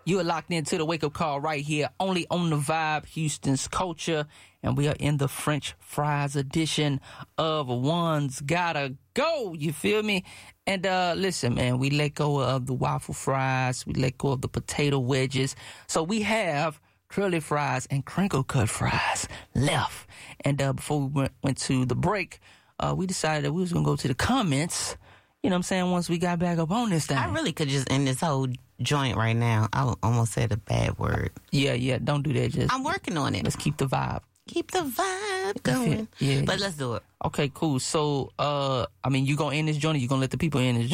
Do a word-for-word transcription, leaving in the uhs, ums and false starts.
You are locked into the Wake Up Call right here, only on the Vibe, Houston's culture. And we are in the French fries edition of One's Gotta Go. You feel me? And uh, listen, man, we let go of the waffle fries. We let go of the potato wedges. So we have curly fries and crinkle cut fries left. And uh, before we went, went to the break, uh, we decided that we was going to go to the comments. You know what I'm saying? Once we got back up on this thing. I really could just end this whole joint right now. I almost said a bad word. Yeah, yeah. Don't do that. Just I'm working on it. Let's keep the vibe. Keep the vibe going. Yeah. But let's do it. Okay, cool. So, uh, I mean, you going to end this joint or you going to let the people in this